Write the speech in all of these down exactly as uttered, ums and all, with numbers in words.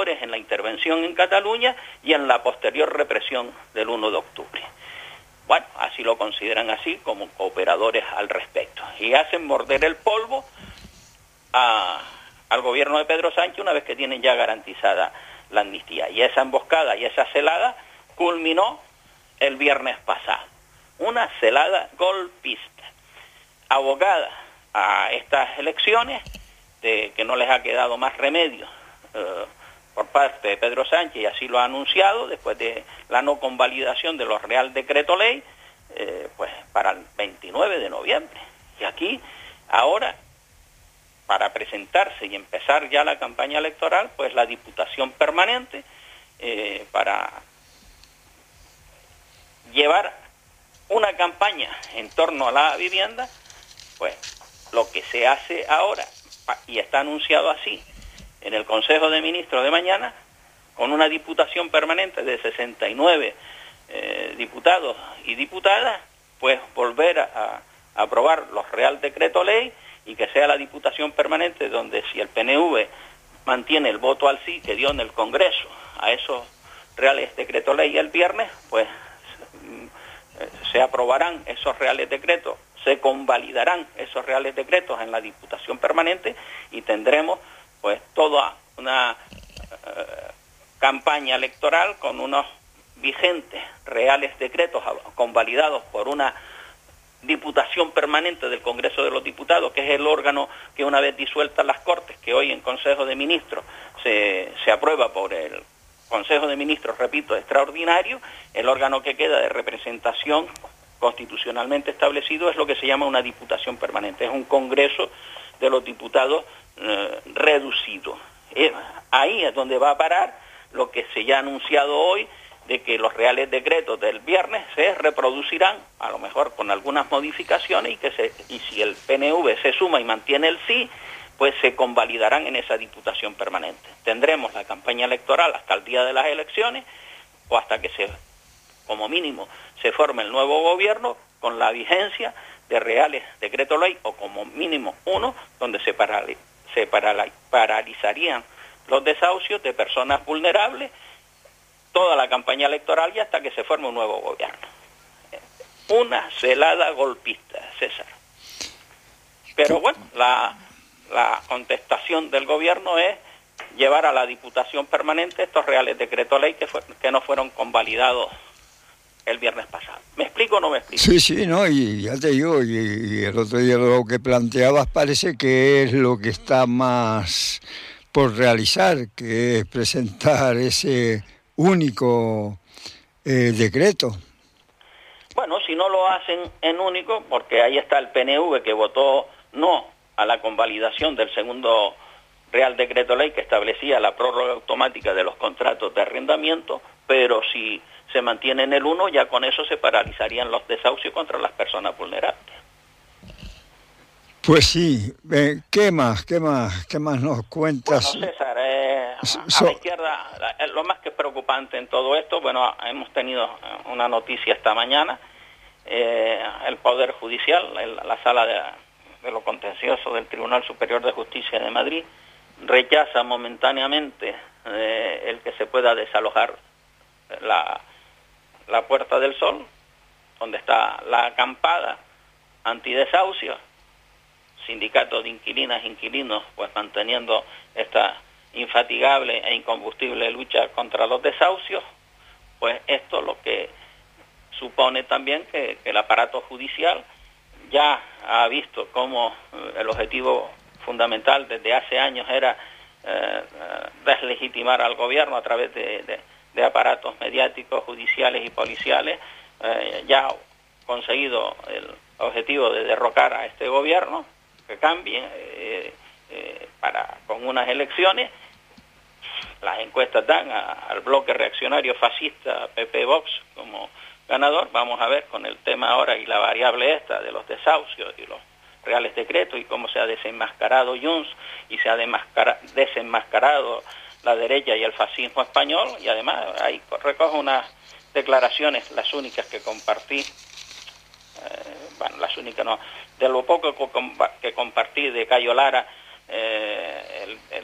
cooperadores en la intervención en Cataluña y en la posterior represión del uno de octubre. Bueno, así lo consideran así, como cooperadores al respecto. Y hacen morder el polvo a, al gobierno de Pedro Sánchez una vez que tienen ya garantizada la amnistía. Y esa emboscada y esa celada culminó el viernes pasado. Una celada golpista, abocada a estas elecciones, de que no les ha quedado más remedio eh, por parte de Pedro Sánchez, y así lo ha anunciado, después de la no convalidación de los Real Decreto Ley, eh, pues para el veintinueve de noviembre. Y aquí, ahora, para presentarse y empezar ya la campaña electoral, pues la Diputación Permanente, eh, para llevar una campaña en torno a la vivienda, pues lo que se hace ahora, y está anunciado así, en el Consejo de Ministros de mañana, con una Diputación Permanente de sesenta y nueve eh, diputados y diputadas, pues volver a, a aprobar los Real Decreto Ley, y que sea la Diputación Permanente donde, si el P N V mantiene el voto al sí que dio en el Congreso a esos Reales Decreto Ley el viernes, pues se aprobarán esos Reales Decretos, se convalidarán esos Reales Decretos en la Diputación Permanente, y tendremos pues toda una eh, campaña electoral con unos vigentes Reales Decretos convalidados por una Diputación Permanente del Congreso de los Diputados, que es el órgano que, una vez disueltas las Cortes, que hoy en Consejo de Ministros se, se aprueba por el Consejo de Ministros, repito, extraordinario, el órgano que queda de representación constitucionalmente establecido es lo que se llama una Diputación Permanente, es un Congreso de los Diputados eh, reducido. Eh, ahí es donde va a parar lo que se ya ha anunciado hoy, de que los Reales Decretos del viernes se reproducirán, a lo mejor con algunas modificaciones, y que se, y si el P N V se suma y mantiene el sí, pues se convalidarán en esa Diputación Permanente. Tendremos la campaña electoral hasta el día de las elecciones, o hasta que se, como mínimo, se forme el nuevo gobierno, con la vigencia de Reales Decreto Ley, o como mínimo uno, donde se, parali se parali paralizarían los desahucios de personas vulnerables, toda la campaña electoral y hasta que se forme un nuevo gobierno. Una celada golpista, César. Pero bueno, la, la contestación del gobierno es llevar a la Diputación Permanente estos Reales Decreto Ley que, fue, que no fueron convalidados el viernes pasado. ¿Me explico o no me explico? Sí, sí, no, y ya te digo, y, y el otro día lo que planteabas parece que es lo que está más por realizar, que es presentar ese único eh, decreto. Bueno, si no lo hacen en único, porque ahí está el P N V que votó no a la convalidación del segundo Real Decreto Ley que establecía la prórroga automática de los contratos de arrendamiento, pero si se mantiene en el uno, ya con eso se paralizarían los desahucios contra las personas vulnerables. Pues sí, eh, ¿qué más? ¿Qué más? ¿Qué más nos cuentas? Bueno, César, eh, a la izquierda, lo más que preocupante en todo esto, bueno, hemos tenido una noticia esta mañana, eh, el Poder Judicial, el, la Sala de, de lo Contencioso del Tribunal Superior de Justicia de Madrid, rechaza momentáneamente eh, el que se pueda desalojar la, la Puerta del Sol, donde está la acampada antidesahucios, sindicatos de inquilinas e inquilinos, pues manteniendo esta infatigable e incombustible lucha contra los desahucios. Pues esto lo que supone también que, que el aparato judicial ya ha visto cómo el objetivo fundamental desde hace años era eh, deslegitimar al gobierno a través de, de, de aparatos mediáticos, judiciales y policiales, eh, ya ha conseguido el objetivo de derrocar a este gobierno, que cambie eh, eh, para con unas elecciones. Las encuestas dan a, al bloque reaccionario fascista P P Vox como ganador. Vamos a ver con el tema ahora y la variable esta de los desahucios y los Reales Decretos y cómo se ha desenmascarado Junts y se ha desenmascarado la derecha y el fascismo español. Y además ahí recojo unas declaraciones, las únicas que compartí, eh, bueno, las únicas no, de lo poco que compartí de Cayo Lara, eh, el, el, me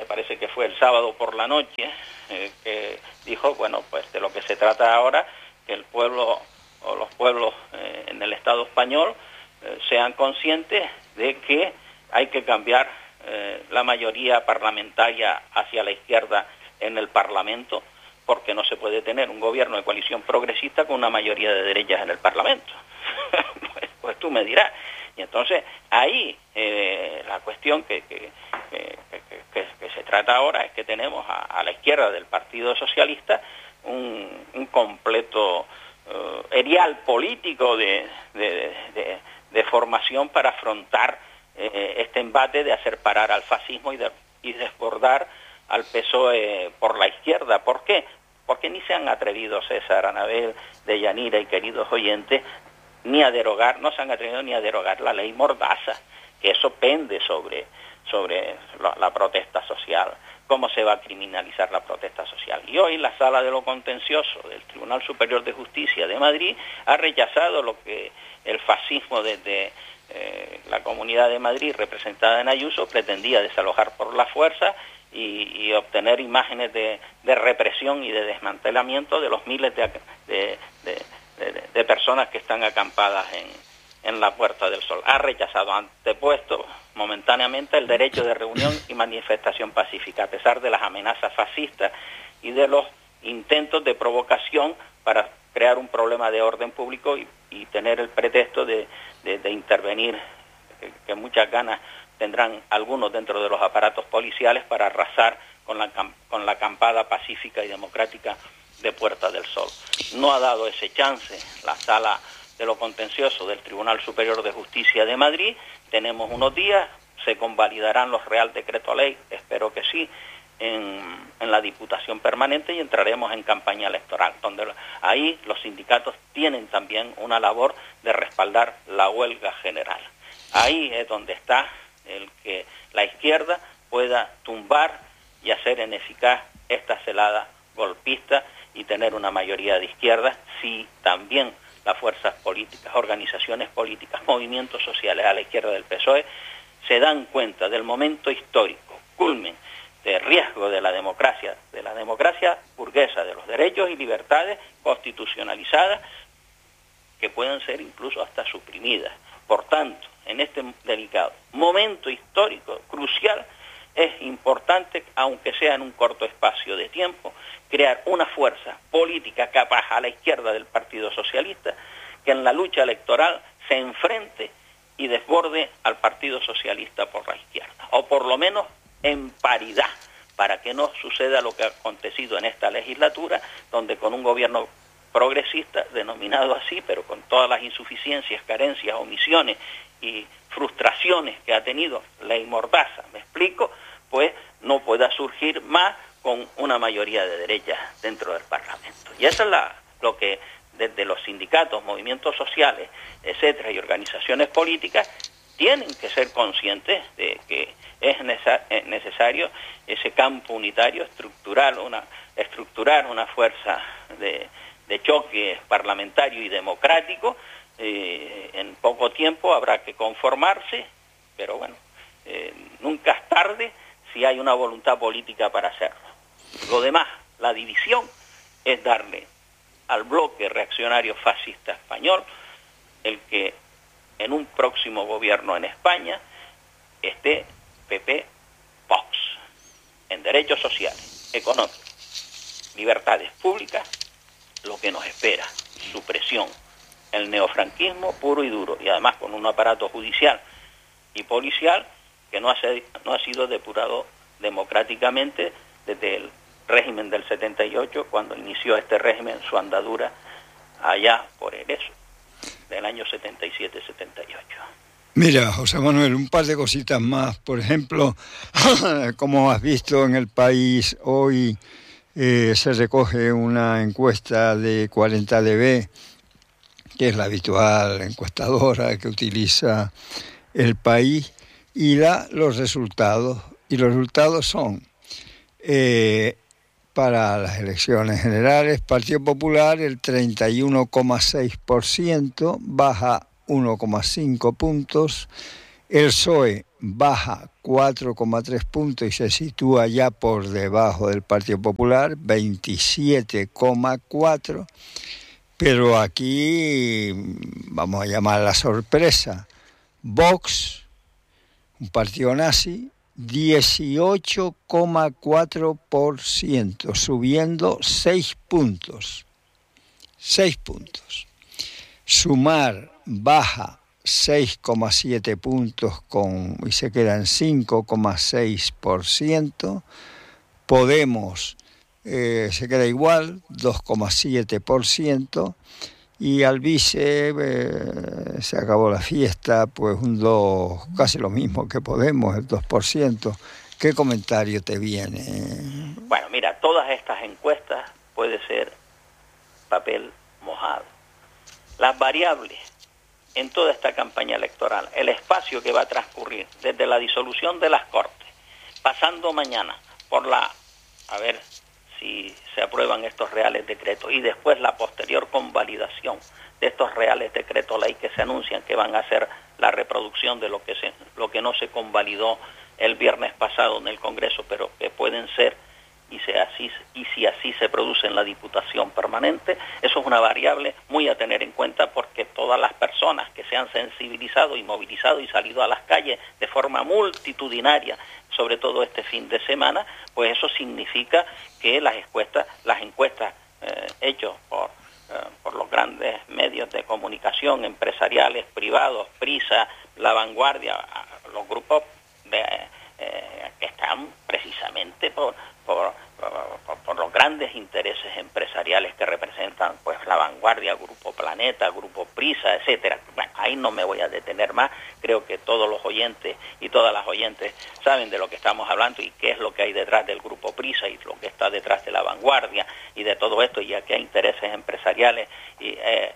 parece que fue el sábado por la noche, eh, que dijo, bueno, pues de lo que se trata ahora, que el pueblo o los pueblos eh, en el Estado español eh, sean conscientes de que hay que cambiar eh, la mayoría parlamentaria hacia la izquierda en el Parlamento, porque no se puede tener un gobierno de coalición progresista con una mayoría de derechas en el Parlamento. pues, pues tú me dirás. Y entonces ahí eh, la cuestión que, que, que, que, que se trata ahora es que tenemos a, a la izquierda del Partido Socialista un, un completo uh, erial político de, de, de, de formación para afrontar eh, este embate de hacer parar al fascismo y, de, y desbordar al P S O E por la izquierda. ¿Por qué? Porque ni se han atrevido, César, Anabel, Deyanira y queridos oyentes, ni a derogar, no se han atrevido ni a derogar la ley Mordaza, que eso pende sobre, sobre la, la protesta social, cómo se va a criminalizar la protesta social. Y hoy la Sala de lo Contencioso del Tribunal Superior de Justicia de Madrid ha rechazado lo que el fascismo desde eh, la Comunidad de Madrid, representada en Ayuso, pretendía desalojar por la fuerza y, y obtener imágenes de, de represión y de desmantelamiento de los miles de, de, de De, de personas que están acampadas en, en la Puerta del Sol. Ha rechazado, antepuesto momentáneamente el derecho de reunión y manifestación pacífica, a pesar de las amenazas fascistas y de los intentos de provocación para crear un problema de orden público y, y tener el pretexto de, de, de intervenir, que, que muchas ganas tendrán algunos dentro de los aparatos policiales para arrasar con la, con la acampada pacífica y democrática de Puerta del Sol. No ha dado ese chance la Sala de lo Contencioso del Tribunal Superior de Justicia de Madrid. Tenemos unos días, se convalidarán los Real Decreto Ley, espero que sí, en, en la Diputación Permanente y entraremos en campaña electoral, donde ahí los sindicatos tienen también una labor de respaldar la huelga general. Ahí es donde está el que la izquierda pueda tumbar y hacer ineficaz esta celada golpista y tener una mayoría de izquierda, si también las fuerzas políticas, organizaciones políticas, movimientos sociales a la izquierda del P S O E se dan cuenta del momento histórico, culmen de riesgo de la democracia, de la democracia burguesa, de los derechos y libertades constitucionalizadas, que pueden ser incluso hasta suprimidas. Por tanto, en este delicado momento histórico crucial, es importante, aunque sea en un corto espacio de tiempo, crear una fuerza política capaz a la izquierda del Partido Socialista, que en la lucha electoral se enfrente y desborde al Partido Socialista por la izquierda, o por lo menos en paridad, para que no suceda lo que ha acontecido en esta legislatura, donde con un gobierno progresista, denominado así, pero con todas las insuficiencias, carencias, omisiones y frustraciones que ha tenido ley Mordaza, me explico, pues no pueda surgir más con una mayoría de derecha dentro del Parlamento. Y eso es la, lo que desde los sindicatos, movimientos sociales, etcétera, y organizaciones políticas tienen que ser conscientes de que es necesario ese campo unitario, estructural, una, estructurar una fuerza de, de choque parlamentario y democrático. Eh, en poco tiempo habrá que conformarse, pero bueno, eh, nunca es tarde si hay una voluntad política para hacerlo. Lo demás, la división, es darle al bloque reaccionario fascista español el que en un próximo gobierno en España esté P P Vox, en derechos sociales, económicos, libertades públicas, lo que nos espera, supresión, el neofranquismo puro y duro, y además con un aparato judicial y policial que no ha, no ha sido depurado democráticamente desde el régimen del setenta y ocho, cuando inició este régimen su andadura allá por el eso, del año setenta y siete setenta y ocho. Mira, José Manuel, un par de cositas más. Por ejemplo, como has visto en El País hoy, eh, se recoge una encuesta de cuarenta D B, que es la habitual encuestadora que utiliza El País, y da los resultados. Y los resultados son, eh, para las elecciones generales, Partido Popular el treinta y uno coma seis por ciento, baja uno coma cinco puntos, el P S O E baja cuatro coma tres puntos y se sitúa ya por debajo del Partido Popular, veintisiete coma cuatro. Pero aquí vamos a llamar la sorpresa. Vox, un partido nazi, dieciocho coma cuatro por ciento, subiendo seis puntos. seis puntos. Sumar baja seis coma siete puntos con, y se queda en cinco coma seis por ciento. Podemos eh, se queda igual, dos coma siete por ciento. Y al vice eh, se acabó la fiesta, pues un dos, casi lo mismo que Podemos, el dos por ciento. ¿Qué comentario te viene? Bueno, mira, todas estas encuestas puede ser papel mojado. Las variables en toda esta campaña electoral, el espacio que va a transcurrir desde la disolución de las Cortes, pasando mañana por la, a ver si se aprueban estos reales decretos, y después la posterior convalidación de estos reales decretos ley que se anuncian que van a ser la reproducción de lo que se, lo que no se convalidó el viernes pasado en el Congreso, pero que pueden ser, y, si así, y si así se produce en la Diputación Permanente, eso es una variable muy a tener en cuenta, porque todas las personas que se han sensibilizado y movilizado y salido a las calles de forma multitudinaria, sobre todo este fin de semana, pues eso significa que las encuestas, las encuestas eh, hechas por, eh, por los grandes medios de comunicación, empresariales, privados, Prisa, La Vanguardia, los grupos de, eh, que están precisamente por, por, por, por los grandes intereses empresariales que representan pues La Vanguardia, Grupo Planeta, Grupo Prisa, etcétera. Bueno, ahí no me voy a detener más. Creo que todos los oyentes y todas las oyentes saben de lo que estamos hablando y qué es lo que hay detrás del Grupo Prisa y lo que está detrás de La Vanguardia y de todo esto, y a qué intereses empresariales y, eh,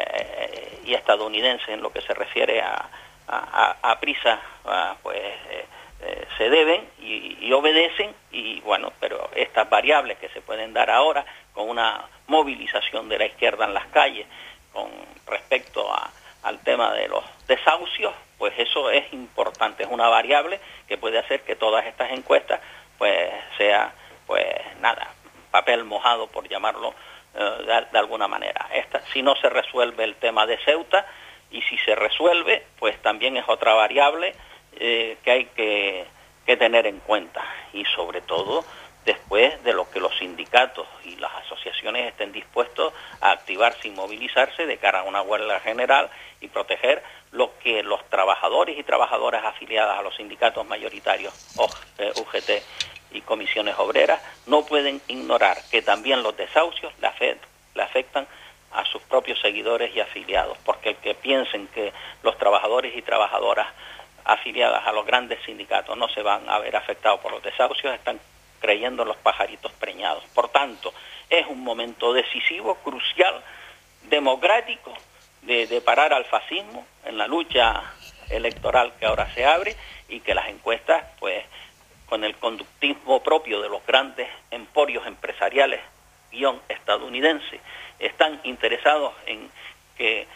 eh, y estadounidenses en lo que se refiere a, a, a Prisa, a, pues eh, eh, se deben y, y obedecen. Y bueno, pero estas variables que se pueden dar ahora con una movilización de la izquierda en las calles con respecto a, al tema de los desahucios, pues eso es importante, es una variable que puede hacer que todas estas encuestas pues sea, pues nada, papel mojado, por llamarlo eh, de, de alguna manera. Esta, si no se resuelve el tema de Ceuta, y si se resuelve, pues también es otra variable eh, que hay que, que tener en cuenta, y sobre todo después de lo que los sindicatos y las asociaciones estén dispuestos a activarse y movilizarse de cara a una huelga general y proteger lo que los trabajadores y trabajadoras afiliadas a los sindicatos mayoritarios, U G T y comisiones obreras, no pueden ignorar que también los desahucios le, afect, le afectan a sus propios seguidores y afiliados, porque el que piensen que los trabajadores y trabajadoras afiliadas a los grandes sindicatos no se van a ver afectados por los desahucios están creyendo en los pajaritos preñados. Por tanto, es un momento decisivo, crucial, democrático, de, de parar al fascismo en la lucha electoral que ahora se abre, y que las encuestas, pues, con el conductismo propio de los grandes emporios empresariales guión estadounidense, están interesados en que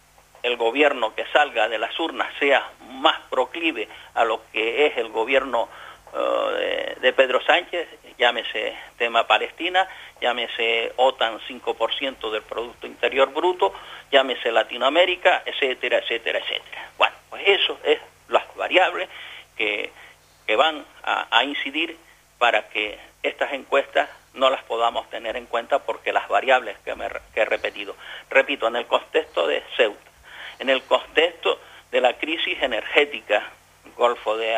el gobierno que salga de las urnas sea más proclive a lo que es el gobierno uh, de, de Pedro Sánchez, llámese tema Palestina, llámese OTAN cinco por ciento del Producto Interior Bruto, llámese Latinoamérica, etcétera, etcétera, etcétera. Bueno, pues eso es las variables que, que van a, a incidir para que estas encuestas no las podamos tener en cuenta, porque las variables que, me, que he repetido, repito, en el contexto de Ceuta, en el contexto de la crisis energética, Golfo de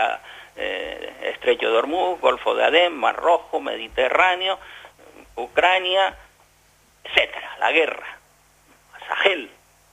eh, Estrecho de Hormuz, Golfo de Adén, Mar Rojo, Mediterráneo, Ucrania, etcétera, la guerra, Sahel,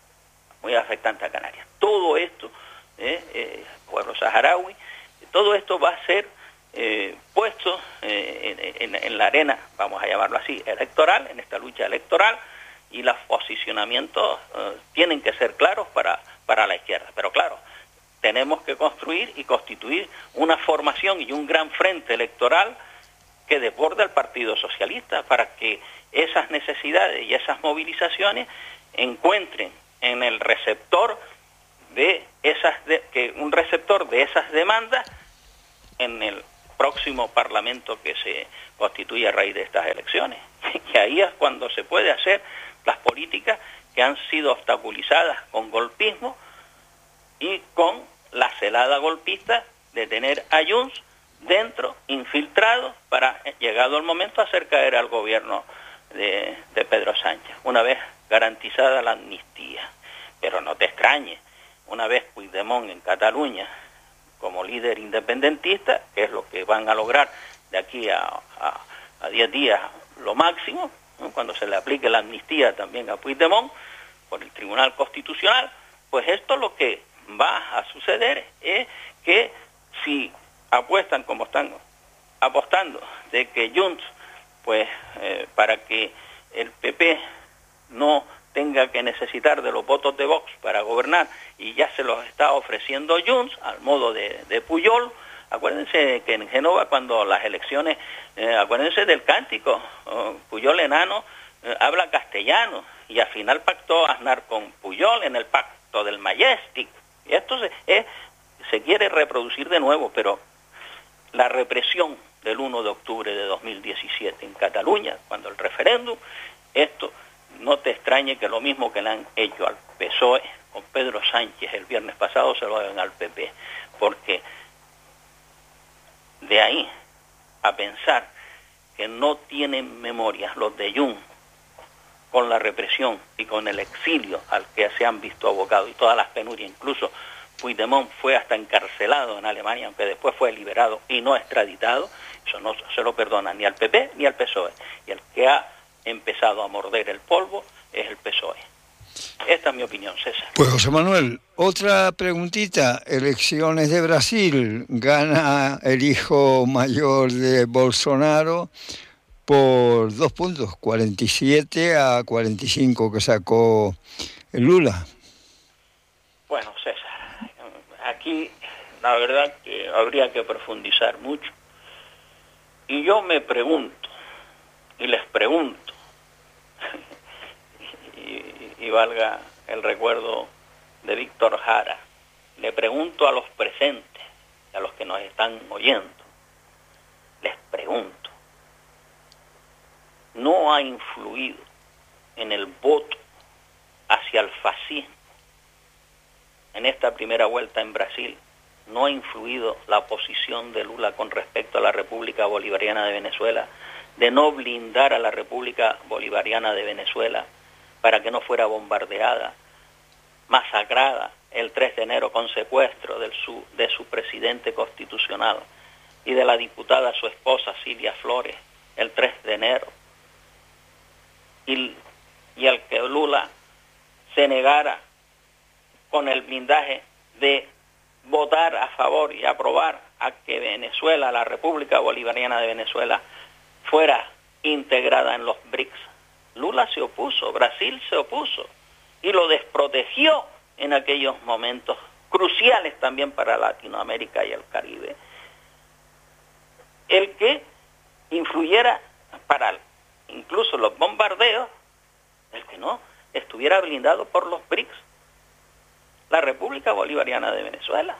muy afectante a Canarias. Todo esto, eh, eh, pueblo saharaui, todo esto va a ser eh, puesto eh, en, en, en la arena, vamos a llamarlo así, electoral, en esta lucha electoral, y los posicionamientos eh, tienen que ser claros para, para la izquierda. Pero claro, tenemos que construir y constituir una formación y un gran frente electoral que desborde al Partido Socialista, para que esas necesidades y esas movilizaciones encuentren en el receptor de esas de, que que un receptor de esas demandas en el próximo Parlamento que se constituye a raíz de estas elecciones. Y ahí es cuando se puede hacer las políticas que han sido obstaculizadas con golpismo y con la celada golpista de tener a Junts dentro, infiltrados, para, llegado el momento, hacer caer al gobierno de, de Pedro Sánchez, una vez garantizada la amnistía. Pero no te extrañes, una vez Puigdemont en Cataluña como líder independentista, que es lo que van a lograr de aquí a, a, a diez días lo máximo, ¿no?, cuando se le aplique la amnistía también a Puigdemont por el Tribunal Constitucional, pues esto lo que va a suceder es que si apuestan como están apostando de que Junts, pues eh, para que el P P no tenga que necesitar de los votos de Vox para gobernar, y ya se los está ofreciendo Junts al modo de, de Pujol. Acuérdense que en Génova, cuando las elecciones, eh, acuérdense del cántico, uh, Pujol enano eh, habla castellano, y al final pactó Aznar con Pujol en el pacto del Majestic. Y esto se, eh, se quiere reproducir de nuevo, pero la represión del uno de octubre de dos mil diecisiete en Cataluña, cuando el referéndum, esto no te extrañe que lo mismo que le han hecho al P S O E con Pedro Sánchez el viernes pasado se lo hagan al P P, porque de ahí a pensar que no tienen memoria los de Junts con la represión y con el exilio al que se han visto abocados y todas las penurias, incluso Puigdemont fue hasta encarcelado en Alemania, aunque después fue liberado y no extraditado, eso no se lo perdona ni al P P ni al P S O E, y el que ha empezado a morder el polvo es el P S O E. Esta es mi opinión, César. Pues José Manuel, otra preguntita. Elecciones de Brasil, gana el hijo mayor de Bolsonaro por dos puntos, cuarenta y siete a cuarenta y cinco que sacó Lula. Bueno, César, aquí la verdad que habría que profundizar mucho. Y yo me pregunto, y les pregunto, y, y valga el recuerdo de Víctor Jara, le pregunto a los presentes, a los que nos están oyendo, les pregunto, ¿no ha influido en el voto hacia el fascismo en esta primera vuelta en Brasil? ¿No ha influido la posición de Lula con respecto a la República Bolivariana de Venezuela, de no blindar a la República Bolivariana de Venezuela para que no fuera bombardeada, masacrada el tres de enero con secuestro del su, de su presidente constitucional y de la diputada su esposa Silvia Flores el tres de enero? Y, y al que Lula se negara con el blindaje de votar a favor y aprobar a que Venezuela, la República Bolivariana de Venezuela, fuera integrada en los B R I C S. Lula se opuso, Brasil se opuso y lo desprotegió en aquellos momentos cruciales también para Latinoamérica y el Caribe. El que influyera para incluso los bombardeos, el que no estuviera blindado por los B R I C S. La República Bolivariana de Venezuela.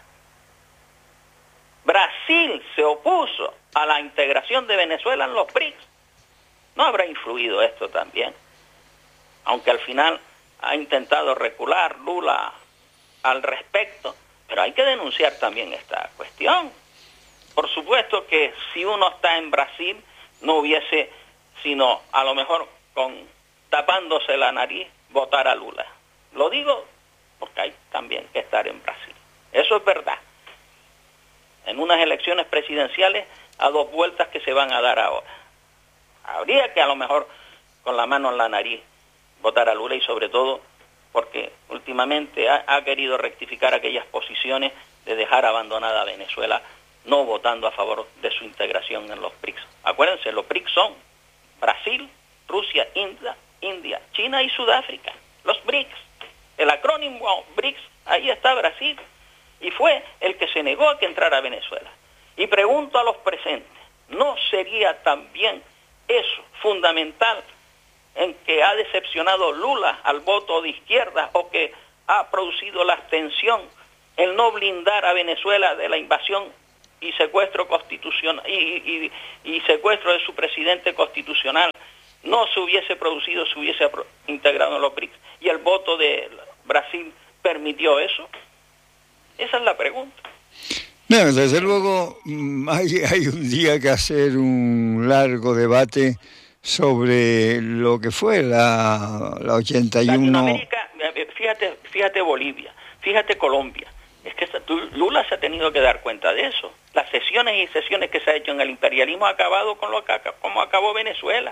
Brasil se opuso a la integración de Venezuela en los B R I C S. ¿No habrá influido esto también? Aunque al final ha intentado recular Lula al respecto, pero hay que denunciar también esta cuestión. Por supuesto que si uno está en Brasil no hubiese, sino a lo mejor con tapándose la nariz, votar a Lula. Lo digo porque hay también que estar en Brasil. Eso es verdad. En unas elecciones presidenciales a dos vueltas que se van a dar ahora. Habría que a lo mejor con la mano en la nariz votar a Lula, y sobre todo porque últimamente ha, ha querido rectificar aquellas posiciones de dejar abandonada a Venezuela, no votando a favor de su integración en los B R I C S. Acuérdense, los B R I C S son Brasil, Rusia, India, India, China y Sudáfrica. Los B R I C S. El acrónimo B R I C S, ahí está Brasil, y fue el que se negó a que entrara a Venezuela. Y pregunto a los presentes, ¿no sería también eso fundamental en que ha decepcionado Lula al voto de izquierda, o que ha producido la abstención el no blindar a Venezuela de la invasión y secuestro constitucional y, y, y secuestro de su presidente constitucional no se hubiese producido, se hubiese integrado en los B R I C S, y el voto de Brasil permitió eso. Esa es la pregunta. No, desde luego hay, hay un día que hacer un largo debate sobre lo que fue la, la ochenta y uno. Latinoamérica, fíjate, fíjate Bolivia, fíjate Colombia. Es que Lula se ha tenido que dar cuenta de eso. Las sesiones y sesiones que se ha hecho en el imperialismo ha acabado con lo que como acabó Venezuela.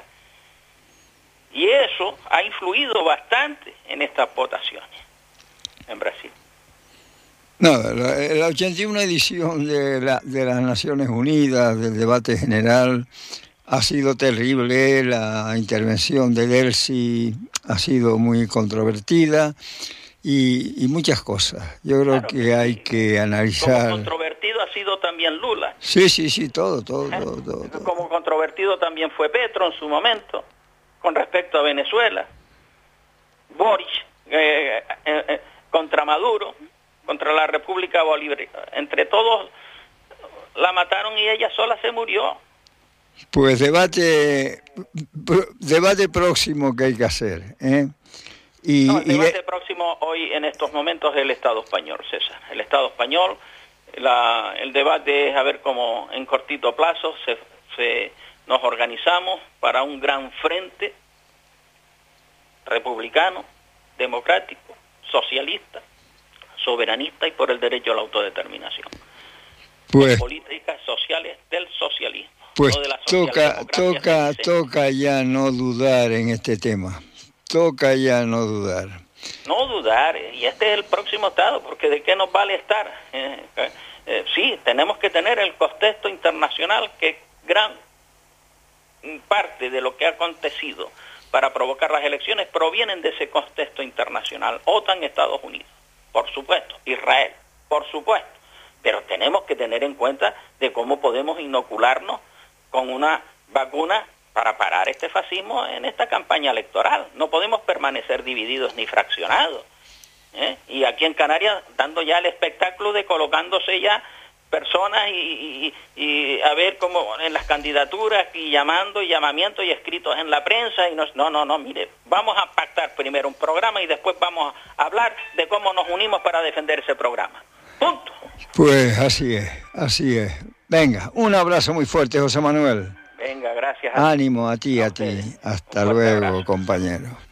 Y eso ha influido bastante en estas votaciones en Brasil. No, la, la ochenta y una edición de, la, de las Naciones Unidas, del debate general, ha sido terrible. La intervención de Delcy ha sido muy controvertida. Y, y muchas cosas. Yo creo claro que, que hay sí. que analizar. Como controvertido ha sido también Lula. Sí, sí, sí, todo, todo, ¿Eh? todo, todo, todo. Como controvertido también fue Petro en su momento, con respecto a Venezuela. Boric eh, eh, eh, contra Maduro, contra la República Bolivariana. Entre todos la mataron y ella sola se murió. Pues debate, debate próximo que hay que hacer, ¿eh? Y, no, el debate y de... próximo hoy en estos momentos es el Estado español, César. El Estado español, la, el debate es a ver cómo en cortito plazo se, se, nos organizamos para un gran frente republicano, democrático, socialista, soberanista y por el derecho a la autodeterminación. Pues, políticas sociales del socialismo. Pues no de la toca, toca, toca ya no dudar en este tema. Toca ya no dudar. No dudar, y este es el próximo estado, porque ¿de qué nos vale estar? Eh, eh, eh, sí, tenemos que tener el contexto internacional, que gran parte de lo que ha acontecido para provocar las elecciones provienen de ese contexto internacional. OTAN, Estados Unidos, por supuesto, Israel, por supuesto, pero tenemos que tener en cuenta de cómo podemos inocularnos con una vacuna para parar este fascismo en esta campaña electoral. No podemos permanecer divididos ni fraccionados. ¿eh? Y aquí en Canarias dando ya el espectáculo de colocándose ya personas y, y, y a ver cómo en las candidaturas y llamando y llamamientos y escritos en la prensa. y nos, No, no, no, mire, vamos a pactar primero un programa y después vamos a hablar de cómo nos unimos para defender ese programa. Punto. Pues así es, así es. Venga, un abrazo muy fuerte, José Manuel. Venga, gracias. Ánimo a ti, a, a ti. Hasta luego, compañero.